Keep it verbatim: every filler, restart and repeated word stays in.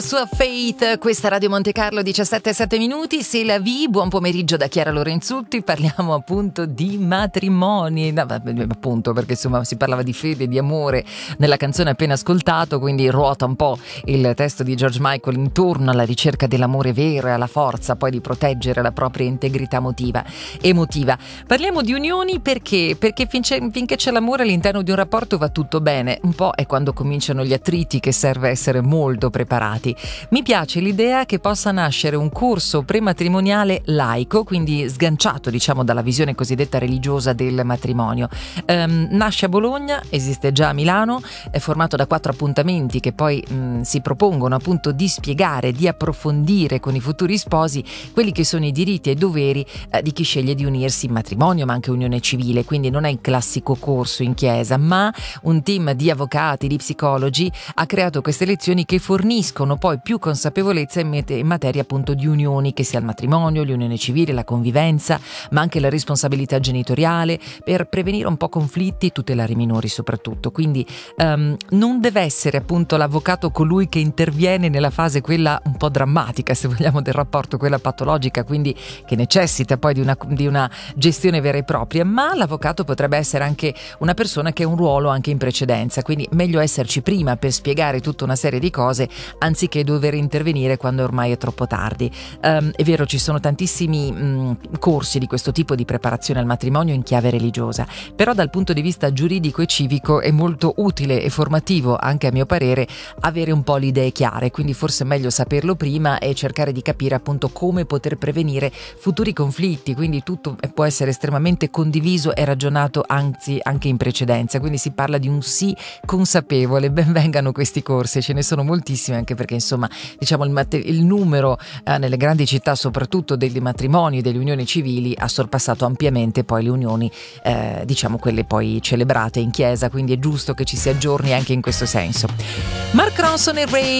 Sua Faith, questa Radio Monte Carlo, diciassette e sette minuti. C'est la vie, buon pomeriggio da Chiara Lorenzutti. Parliamo appunto di matrimoni, no, appunto perché insomma si parlava di fede, di amore nella canzone appena ascoltato, quindi ruota un po' il testo di George Michael intorno alla ricerca dell'amore vero e alla forza poi di proteggere la propria integrità emotiva. emotiva. Parliamo di unioni perché? Perché finché, finché c'è l'amore all'interno di un rapporto va tutto bene, un po' è quando cominciano gli attriti che serve essere molto preparati. Mi piace l'idea che possa nascere un corso prematrimoniale laico, quindi sganciato diciamo dalla visione cosiddetta religiosa del matrimonio. Um, nasce a Bologna, esiste già a Milano, è formato da quattro appuntamenti che poi mh, si propongono appunto di spiegare, di approfondire con i futuri sposi quelli che sono i diritti e i doveri eh, di chi sceglie di unirsi in matrimonio ma anche unione civile, quindi non è il classico corso in chiesa, ma un team di avvocati, di psicologi ha creato queste lezioni che forniscono poi più consapevolezza in, met- in materia appunto di unioni, che sia il matrimonio, l'unione civile, la convivenza, ma anche la responsabilità genitoriale, per prevenire un po' conflitti e tutelare i minori soprattutto. Quindi um, non deve essere appunto l'avvocato colui che interviene nella fase quella un po' drammatica, se vogliamo, del rapporto, quella patologica, quindi che necessita poi di una, di una gestione vera e propria, ma l'avvocato potrebbe essere anche una persona che ha un ruolo anche in precedenza, quindi meglio esserci prima per spiegare tutta una serie di cose anziché dover intervenire quando ormai è troppo tardi. Um, è vero, ci sono tantissimi mh, corsi di questo tipo di preparazione al matrimonio in chiave religiosa, però dal punto di vista giuridico e civico è molto utile e formativo, anche a mio parere, avere un po' le idee chiare, quindi forse è meglio saperlo prima e cercare di capire appunto come poter prevenire futuri conflitti, quindi tutto può essere estremamente condiviso e ragionato anzi anche in precedenza, quindi si parla di un sì consapevole. Ben vengano questi corsi, ce ne sono moltissimi, anche perché insomma diciamo il, mat- il numero eh, nelle grandi città soprattutto dei matrimoni e delle unioni civili ha sorpassato ampiamente poi le unioni eh, diciamo quelle poi celebrate in chiesa, quindi è giusto che ci si aggiorni anche in questo senso. Mark Ronson e Ray